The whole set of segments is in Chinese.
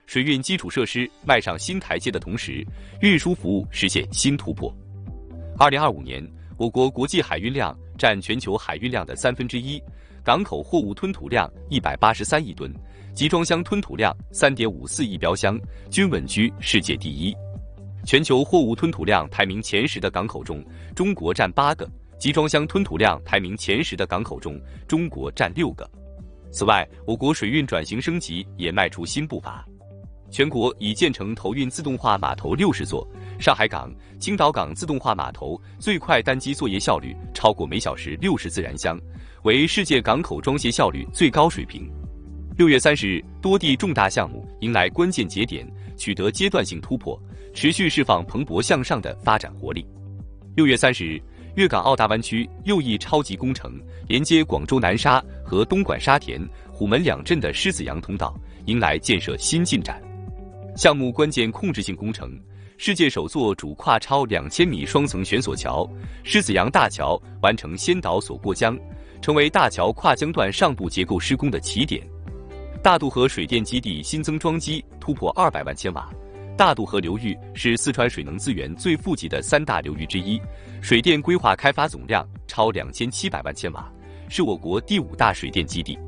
水运基础设施迈上新台阶的同时，运输服务实现新突破。2025年，我国国际海运量占全球海运量的1/3，港口货物吞吐量183亿吨，集装箱吞吐量3.54亿标箱，均稳居世界第一。全球货物吞吐量排名前10的港口中，中国占8个；集装箱吞吐量排名前10的港口中，中国占6个。此外，我国水运转型升级也迈出新步伐。全国已建成投运自动化码头60座，上海港、青岛港自动化码头最快单机作业效率超过每小时60自然箱，为世界港口装卸效率最高水平。6月30日，多地重大项目迎来关键节点，取得阶段性突破，持续释放蓬勃向上的发展活力。6月30日，粤港澳大湾区又一超级工程连接广州南沙和东莞沙田、虎门两镇的狮子洋通道迎来建设新进展。项目关键控制性工程，世界首座主跨超2000米双层悬索桥狮子洋大桥完成先导索过江，成为大桥跨江段上部结构施工的起点。大渡河水电基地新增装机突破200万千瓦。大渡河流域是四川水能资源最富集的3大流域之一，水电规划开发总量超2700万千瓦，是我国第5大水电基地。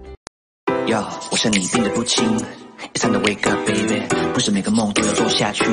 我想你病得不轻，It's time to wake up, baby。不是每个梦都要做下去，